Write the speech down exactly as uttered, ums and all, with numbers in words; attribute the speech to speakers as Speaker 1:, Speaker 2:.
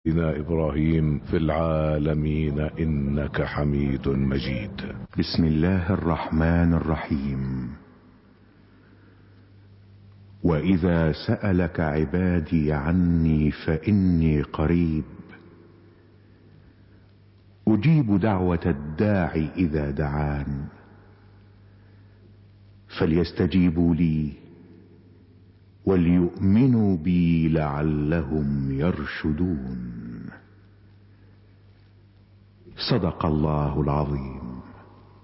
Speaker 1: سيدنا إبراهيم في العالمين إنك حميد مجيد.
Speaker 2: بسم الله الرحمن الرحيم. وإذا سألك عبادي عني فإني قريب أجيب دعوة الداع إذا دعان فليستجيبوا لي وليؤمنوا بي لعلهم يرشدون. صدق الله العظيم.